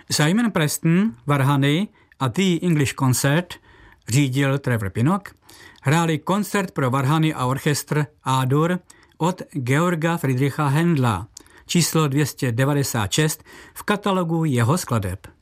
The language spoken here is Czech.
Simon Preston, varhany a The English Concert řídil Trevor Pinnock, hráli koncert pro varhany a orchestr A-dur od Georga Friedricha Händla, číslo 296 v katalogu jeho skladeb.